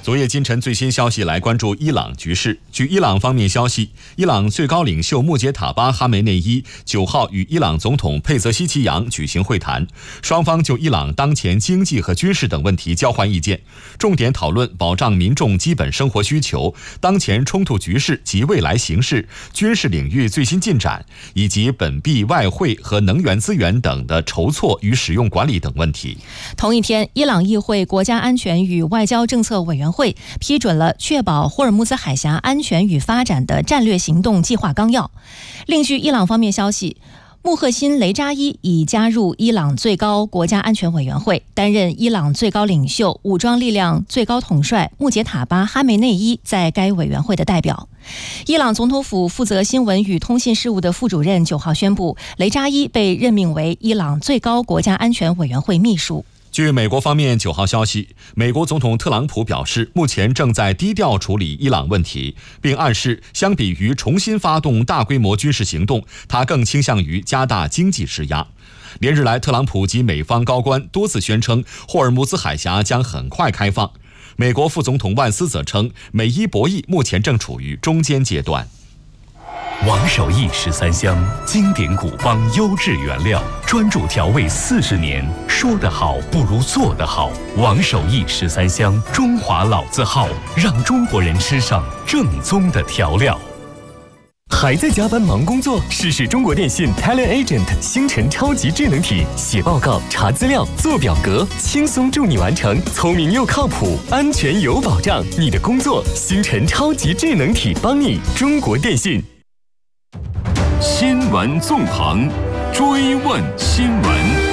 昨夜今晨最新消息来关注伊朗局势。据伊朗方面消息，伊朗最高领袖穆杰塔巴·哈梅内伊9号与伊朗总统佩泽希奇扬举行会谈，双方就伊朗当前经济和军事等问题交换意见，重点讨论保障民众基本生活需求、当前冲突局势及未来形势、军事领域最新进展，以及本币、外汇和能源资源等的筹措与使用管理等问题。 同一天，伊朗议会国家安全与外交政策委员会批准了确保霍尔木兹海峡安全与发展的战略行动计划纲要。另据伊朗方面消息，穆赫辛·雷扎伊已加入伊朗最高国家安全委员会，担任伊朗最高领袖、武装力量最高统帅穆杰塔巴·哈梅内伊在该委员会的代表。伊朗总统府负责新闻与通信事务的副主任9号宣布，雷扎伊被任命为伊朗最高国家安全委员会秘书。 据美国方面9号消息，美国总统特朗普表示，目前正在低调处理伊朗问题，并暗示相比于重新发动大规模军事行动，他更倾向于加大经济施压。连日来，特朗普及美方高官多次宣称霍尔木兹海峡将很快开放。美国副总统万斯则称，美伊博弈目前正处于中间阶段。 王守义13香，经典古方优质原料，专注调味40年。说得好不如做得好。王守义13香，中华老字号，让中国人吃上正宗的调料。还在加班忙工作？试试中国电信 Talent Agent 星辰超级智能体，写报告、查资料、做表格，轻松助你完成，聪明又靠谱，安全有保障。你的工作，星辰超级智能体帮你。中国电信。 新闻纵横，追问新闻。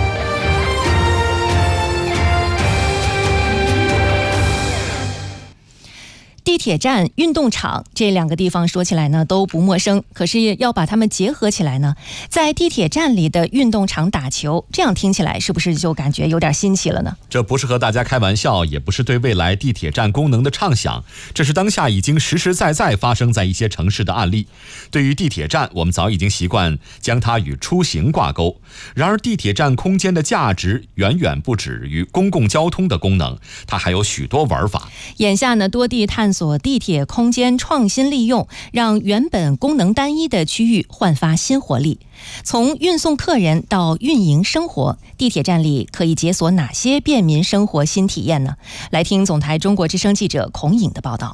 地铁站、运动场这两个地方说起来呢都不陌生，可是要把它们结合起来呢，在地铁站里的运动场打球，这样听起来是不是就感觉有点新奇了呢？ 这不是和大家开玩笑，也不是对未来地铁站功能的畅想，这是当下已经实实在在发生在一些城市的案例。对于地铁站，我们早已经习惯将它与出行挂钩，然而地铁站空间的价值远远不止于公共交通的功能，它还有许多玩法。 眼下呢，多地探索地铁空间创新利用，让原本功能单一的区域焕发新活力。从运送客人到运营生活，地铁站里可以解锁哪些便民生活新体验呢？来听总台中国之声记者孔颖的报道。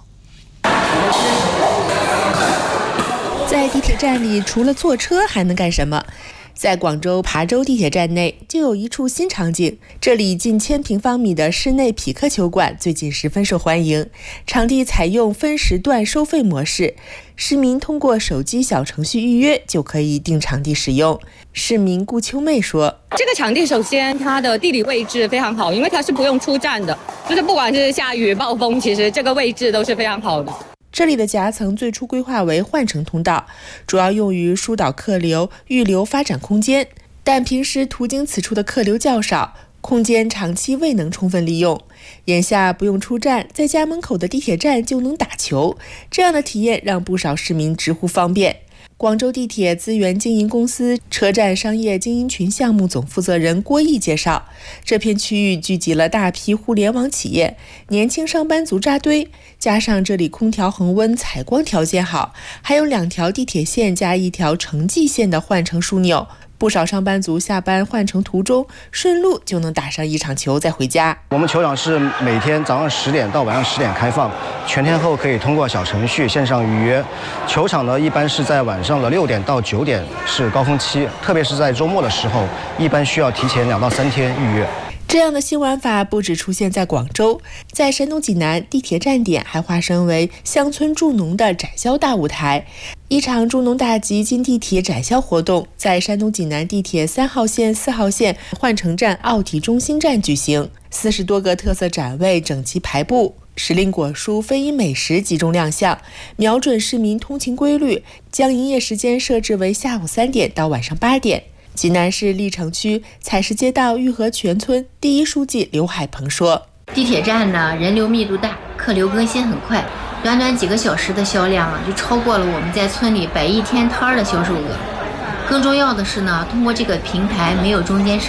在地铁站里，除了坐车还能干什么？在广州琶洲地铁站内就有一处新场景，这里近1000平方米的室内匹克球馆最近十分受欢迎。场地采用分时段收费模式，市民通过手机小程序预约就可以订场地使用。市民顾秋妹说， 这个场地首先它的地理位置非常好，因为它是不用出站的，就是不管是下雨暴风，其实这个位置都是非常好的。 这里的夹层最初规划为换乘通道，主要用于疏导客流、预留发展空间，但平时途经此处的客流较少，空间长期未能充分利用。眼下不用出站，在家门口的地铁站就能打球，这样的体验让不少市民直呼方便。广州地铁资源经营公司车站商业经营群项目总负责人郭毅介绍，这片区域聚集了大批互联网企业，年轻上班族扎堆，加上这里空调恒温、采光条件好，还有2条地铁线加1条城际线的换乘枢纽，不少上班族下班换乘途中顺路就能打上一场球再回家。 我们球场是每天早上10点到晚上10点开放，全天候可以通过小程序线上预约。球场呢一般是在晚上的6点到9点是高峰期，特别是在周末的时候，一般需要提前2到3天预约。 这样的新玩法不只出现在广州，在山东济南，地铁站点还化身为乡村助农的展销大舞台。一场助农大集金地铁展销活动在山东济南地铁3号线、4号线换乘站奥体中心站举行，40多个特色展位整齐排布，时令果蔬、非遗美食集中亮相，瞄准市民通勤规律，将营业时间设置为下午3点到晚上8点。济南市历城区采石街道玉河全村第一书记刘海鹏说， 地铁站呢人流密度大，客流更新很快，短短几个小时的销量就超过了我们在村里摆一天摊的销售额。更重要的是呢，通过这个平台没有中间商，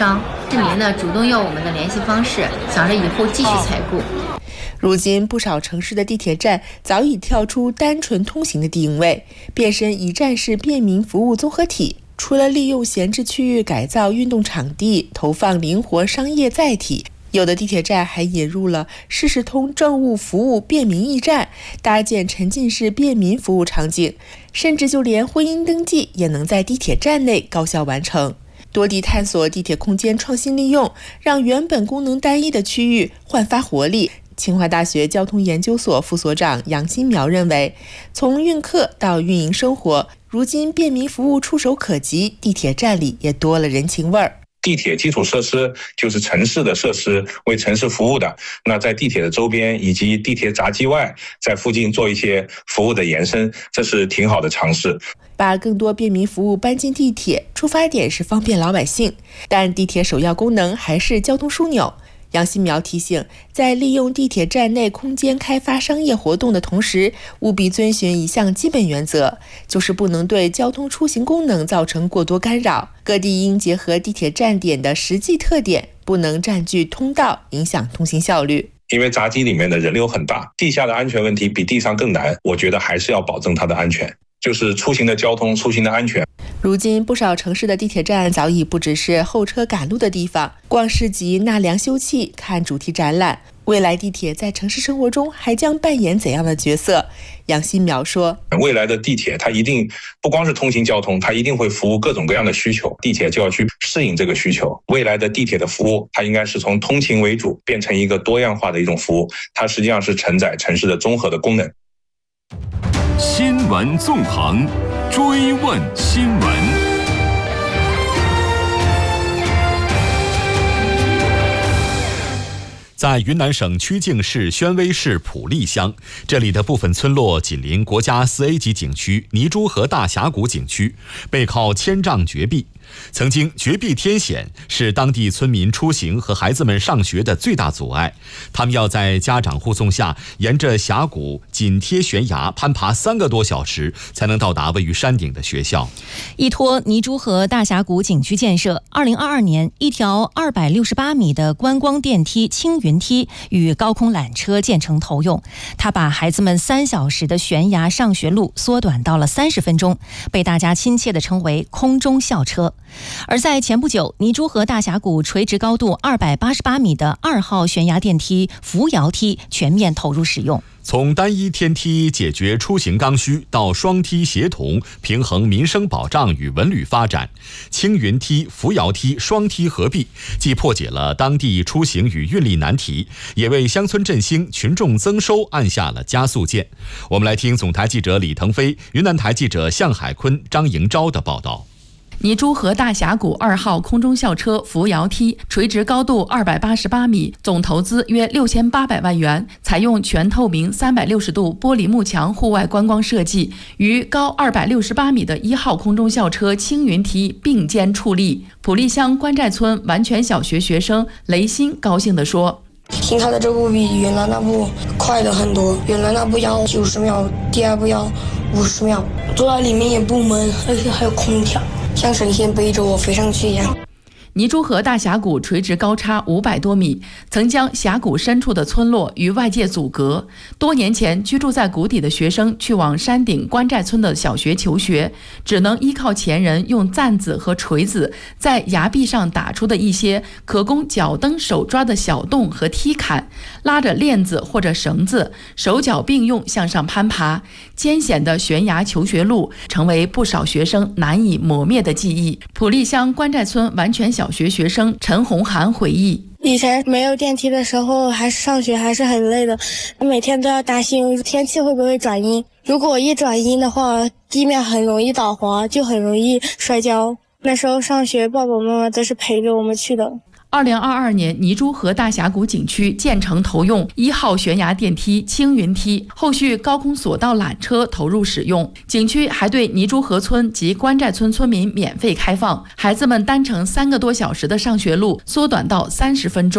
市民呢主动要我们的联系方式，想着以后继续采购。 如今，不少城市的地铁站早已跳出单纯通行的定位，变身一站式便民服务综合体。除了利用闲置区域改造运动场地，投放灵活商业载体，有的地铁站还引入了市事通政务服务便民驿站，搭建沉浸式便民服务场景，甚至就连婚姻登记也能在地铁站内高效完成。多地探索地铁空间创新利用，让原本功能单一的区域焕发活力。清华大学交通研究所副所长杨新苗认为，从运客到运营生活，如今便民服务触手可及，地铁站里也多了人情味儿。 地铁基础设施就是城市的设施，为城市服务的。那在地铁的周边以及地铁闸机外，在附近做一些服务的延伸，这是挺好的尝试。 把更多便民服务搬进地铁，出发点是方便老百姓，但地铁首要功能还是交通枢纽。杨新苗提醒，在利用地铁站内空间开发商业活动的同时，务必遵循一项基本原则，就是不能对交通出行功能造成过多干扰。各地应结合地铁站点的实际特点，不能占据通道，影响通行效率。 因为闸机里面的人流很大，地下的安全问题比地上更难，我觉得还是要保证它的安全，就是出行的交通、出行的安全。 如今，不少城市的地铁站早已不只是候车赶路的地方，逛市集、纳凉休憩、看主题展览。未来地铁在城市生活中还将扮演怎样的角色？杨新苗说， 未来的地铁它一定不光是通行交通，它一定会服务各种各样的需求，地铁就要去适应这个需求。未来的地铁的服务，它应该是从通勤为主，变成一个多样化的一种服务，它实际上是承载城市的综合的功能。 新闻纵横，追问新闻。 在云南省曲靖市宣威市普利乡，这里的部分村落紧邻国家4A 级景区泥珠河大峡谷景区，背靠千丈绝壁。曾经绝壁天险是当地村民出行和孩子们上学的最大阻碍，他们要在家长护送下，沿着峡谷紧贴悬崖攀爬3个多小时，才能到达位于山顶的学校。 依托泥珠河大峡谷景区建设，2022年，一条268米的观光电梯青云梯与高空缆车建成投用，它把孩子们3小时的悬崖上学路缩短到了30分钟，被大家亲切地称为空中校车。而在前不久，泥珠河大峡谷垂直高度288米的2号悬崖电梯扶摇梯全面投入使用。 从单一天梯解决出行刚需，到双梯协同平衡民生保障与文旅发展，青云梯、扶摇梯双梯合璧，既破解了当地出行与运力难题，也为乡村振兴、群众增收按下了加速键。我们来听总台记者李腾飞、云南台记者向海坤、张迎昭的报道。 泥珠河大峡谷2号空中校车扶摇梯垂直高度288米，总投资约6800万元，采用全透明360度玻璃幕墙户外观光设计，与高268米的1号空中校车青云梯并肩矗立。普利乡关寨村完全小学学生雷欣高兴地说， 新开的这部比原来那部快了很多，原来那部要90秒，第二部要50秒，坐在里面也不闷，而且还有空调，像神仙背着我飞上去一样。 泥珠河大峡谷垂直高差500多米，曾将峡谷深处的村落与外界阻隔。多年前，居住在谷底的学生去往山顶关寨村的小学求学，只能依靠前人用簪子和锤子在崖壁上打出的一些可供脚蹬手抓的小洞和梯坎，拉着链子或者绳子，手脚并用向上攀爬。艰险的悬崖求学路成为不少学生难以磨灭的记忆。普利乡关寨村完全小学学生陈红涵回忆， 以前没有电梯的时候，上学还是很累的，每天都要担心天气会不会转阴。如果一转阴的话，地面很容易打滑，就很容易摔跤。那时候上学，爸爸妈妈都是陪着我们去的。 2022年，泥珠河大峡谷景区建成投用1号悬崖电梯青云梯，后续高空索道缆车投入使用。景区还对泥珠河村及关寨村村民免费开放，孩子们单程3个多小时的上学路缩短到30分钟。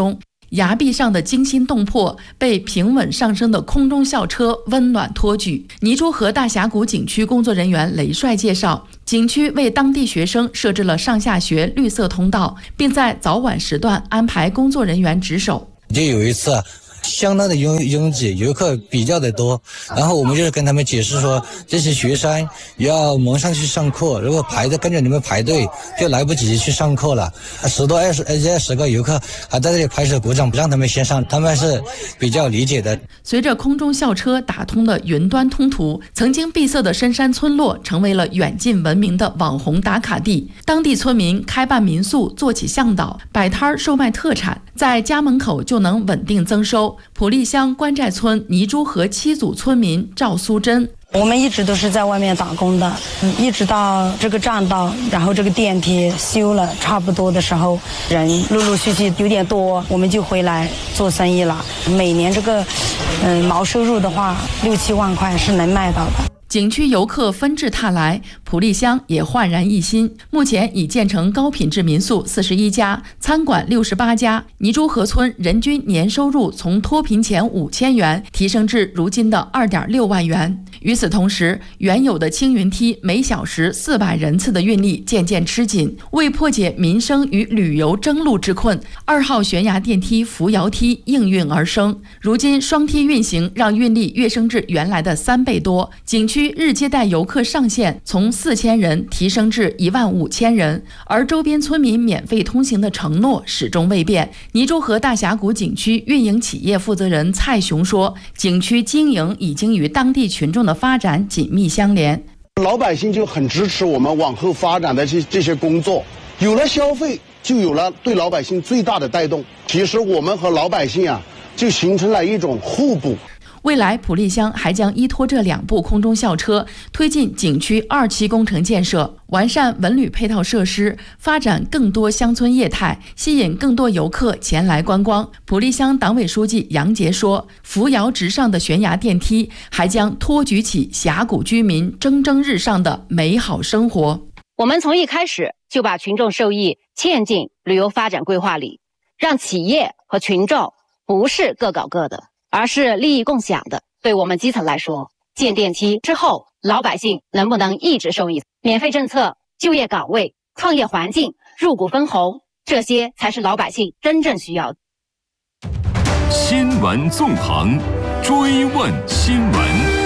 崖壁上的惊心动魄被平稳上升的空中校车温暖托举。泥珠河大峡谷景区工作人员雷帅介绍，景区为当地学生设置了上下学绿色通道，并在早晚时段安排工作人员值守。 就有一次相当的拥挤，游客比较的多，然后我们就是跟他们解释说，这些学生要忙上去上课，如果跟着你们排队就来不及去上课了。10多20个游客还在这里拍手鼓掌，不让他们先上，他们是比较理解的。 随着空中校车打通的云端通途，曾经闭塞的深山村落成为了远近闻名的网红打卡地。当地村民开办民宿，做起向导，摆摊售卖特产，在家门口就能稳定增收。普利乡关寨村泥珠河7组村民赵苏珍， 我们一直都是在外面打工的，一直到这个栈道，然后这个电梯修了差不多的时候，人陆陆续续有点多，我们就回来做生意了。每年这个毛收入的话，6、7万块是能卖到的。 景区游客纷至沓来，普利乡也焕然一新。目前已建成高品质民宿41家，餐馆68家。泥珠河村人均年收入从脱贫前5000元提升至如今的2.6万元。与此同时，原有的青云梯每小时400人次的运力渐渐吃紧，为破解民生与旅游争路之困，2号悬崖电梯扶摇梯应运而生。如今双梯运行，让运力跃升至原来的3倍多。景区日接待游客上限从4000人提升至15000人，而周边村民免费通行的承诺始终未变。泥珠河大峡谷景区运营企业负责人蔡雄说，景区经营已经与当地群众的发展紧密相连， 老百姓就很支持我们往后发展的这些工作，有了消费就有了对老百姓最大的带动。其实我们和老百姓就形成了一种互补。 未来普利乡还将依托这2部空中校车，推进景区2期工程建设，完善文旅配套设施，发展更多乡村业态，吸引更多游客前来观光。普利乡党委书记杨杰说，扶摇直上的悬崖电梯还将托举起峡谷居民蒸蒸日上的美好生活。 我们从一开始就把群众受益嵌进旅游发展规划里，让企业和群众不是各搞各的，而是利益共享的。对我们基层来说，建电梯之后，老百姓能不能一直受益？免费政策、就业岗位、创业环境、入股分红，这些才是老百姓真正需要的。 新闻纵横，追问新闻。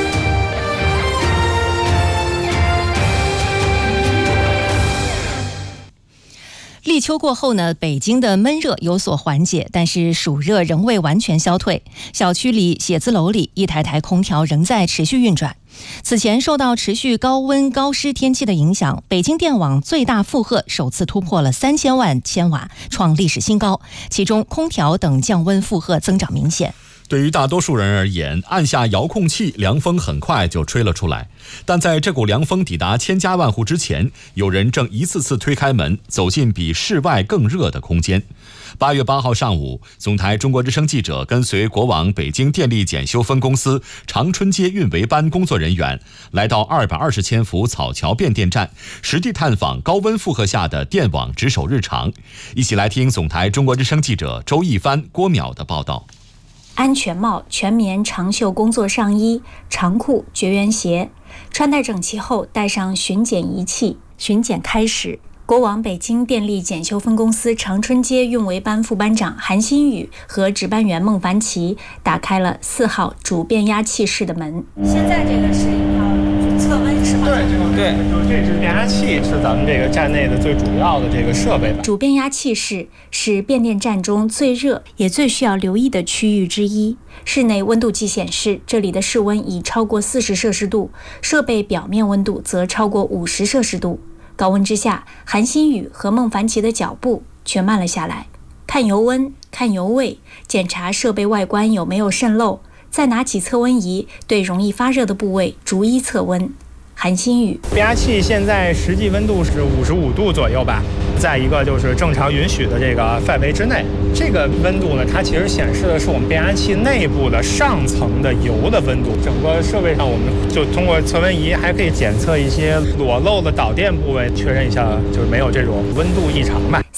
立秋过后呢，北京的闷热有所缓解，但是暑热仍未完全消退。小区里、写字楼里，一台台空调仍在持续运转。此前受到持续高温高湿天气的影响，北京电网最大负荷首次突破了3000万千瓦，创历史新高。其中空调等降温负荷增长明显。 对于大多数人而言，按下遥控器，凉风很快就吹了出来。但在这股凉风抵达千家万户之前，有人正一次次推开门，走进比室外更热的空间。8月8号上午，总台中国之声记者跟随国网北京电力检修分公司长春街运维班工作人员，来到220千伏草桥变电站，实地探访高温负荷下的电网值守日常。一起来听总台中国之声记者周一帆、郭淼的报道。 安全帽、全棉长袖工作上衣、长裤、绝缘鞋，穿戴整齐后带上巡检仪器。巡检开始，国网北京电力检修分公司长春街运维班副班长韩新宇和值班员孟凡奇打开了4号主变压器室的门。 现在这个是要测温是吗？对，这支变压器是咱们这个站内的最主要的这个设备吧。 主变压器室是变电站中最热也最需要留意的区域之一。室内温度计显示，这里的室温已超过40摄氏度，设备表面温度则超过50摄氏度。高温之下，韩新宇和孟凡奇的脚步却慢了下来，看油温，看油位，检查设备外观有没有渗漏，再拿起测温仪对容易发热的部位逐一测温。韩新宇， 变压器现在实际温度是55度左右吧，再一个就是正常允许的这个范围之内。这个温度呢，它其实显示的是我们变压器内部的上层的油的温度。整个设备上，我们就通过测温仪还可以检测一些裸露的导电部位，确认一下就是没有这种温度异常吧。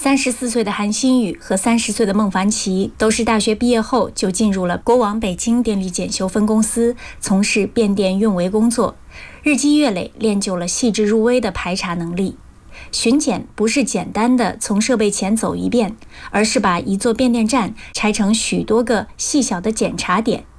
34岁的韩新宇和30岁的孟凡奇都是大学毕业后就进入了国网北京电力检修分公司，从事变电运维工作，日积月累练就了细致入微的排查能力。巡检不是简单的从设备前走一遍，而是把一座变电站拆成许多个细小的检查点，